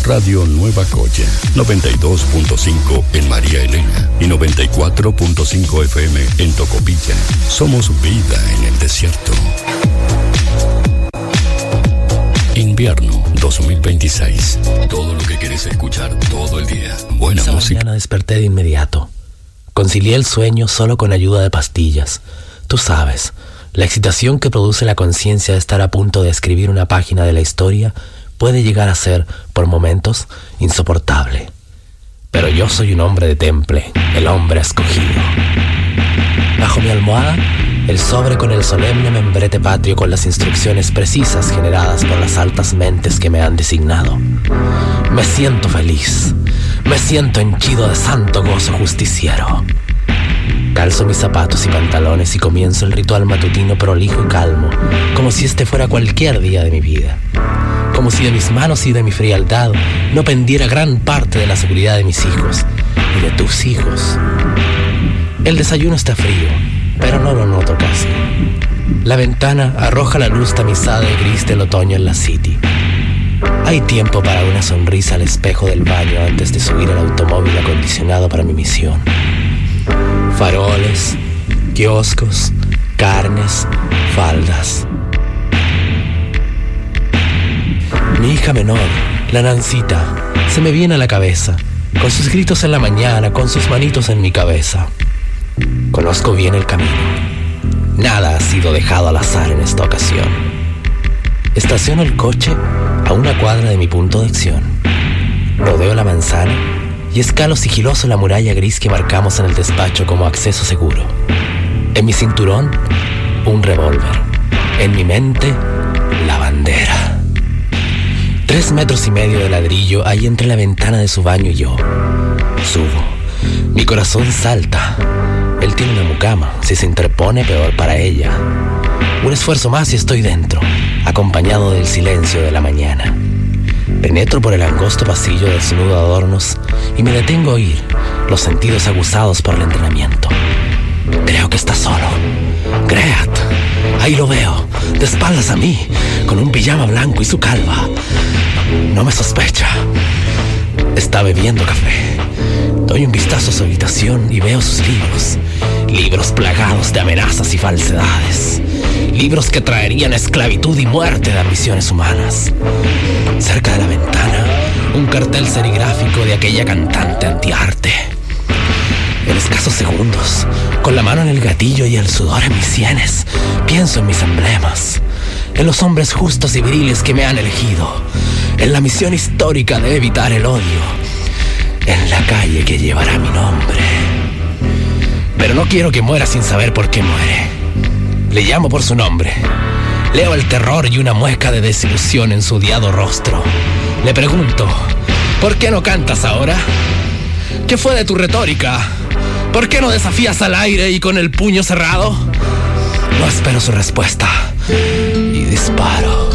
Radio Nueva Coya, 92.5 en María Elena y 94.5 FM en Tocopilla. Somos vida en el desierto. Invierno 2026. Todo lo que querés escuchar todo el día. Buena Esa música. mañana desperté de inmediato. Concilié el sueño solo con ayuda de pastillas. Tú sabes, la excitación que produce la conciencia de estar a punto de escribir una página de la historia puede llegar a ser, por momentos, insoportable. Pero yo soy un hombre de temple, el hombre escogido. Bajo mi almohada, el sobre con el solemne membrete patrio con las instrucciones precisas generadas por las altas mentes que me han designado. Me siento feliz, me siento henchido de santo gozo justiciero. Calzo mis zapatos y pantalones y comienzo el ritual matutino prolijo y calmo, como si este fuera cualquier día de mi vida. Como si de mis manos y de mi frialdad no pendiera gran parte de la seguridad de mis hijos y de tus hijos. El desayuno está frío, pero no lo noto casi. La ventana arroja la luz tamizada y gris del otoño en la City. Hay tiempo para una sonrisa al espejo del baño antes de subir al automóvil acondicionado para mi misión. Faroles, kioscos, carnes, faldas. Mi hija menor, la Nancita, se me viene a la cabeza, con sus gritos en la mañana, con sus manitos en mi cabeza. Conozco bien el camino. Nada ha sido dejado al azar en esta ocasión. Estaciono el coche a una cuadra de mi punto de acción. Rodeo la manzana y escalo sigiloso la muralla gris que marcamos en el despacho como acceso seguro. En mi cinturón, un revólver. En mi mente, la bandera. 3,5 metros de ladrillo hay entre la ventana de su baño y yo. Subo. Mi corazón salta. Él tiene una mucama. Si se interpone, peor para ella. Un esfuerzo más y estoy dentro, acompañado del silencio de la mañana. Penetro por el angosto pasillo desnudo de adornos y me detengo a oír, los sentidos aguzados por el entrenamiento. Creo que está solo. Great. Ahí lo veo, de espaldas a mí, con un pijama blanco y su calva. No me sospecha. Está bebiendo café. Doy un vistazo a su habitación y veo sus libros. Libros plagados de amenazas y falsedades. Libros que traerían esclavitud y muerte de ambiciones humanas. Cerca de la ventana, un cartel serigráfico de aquella cantante antiarte. En escasos segundos, con la mano en el gatillo y el sudor en mis sienes, pienso en mis emblemas, en los hombres justos y viriles que me han elegido, en la misión histórica de evitar el odio, en la calle que llevará mi nombre. Pero no quiero que muera sin saber por qué muere. Le llamo por su nombre. Leo el terror y una mueca de desilusión en su odiado rostro. Le pregunto, ¿por qué no cantas ahora? ¿Qué fue de tu retórica? ¿Por qué no desafías al aire y con el puño cerrado? No espero su respuesta y disparo.